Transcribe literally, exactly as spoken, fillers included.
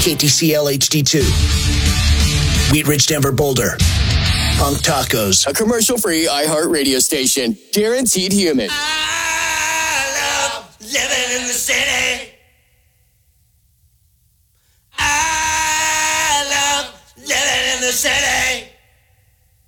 K T C L H D two. Wheat Ridge, Denver, Boulder. Punk Tacos. A commercial-free iHeart radio station. Guaranteed human. I love living in the city. I love living in the city.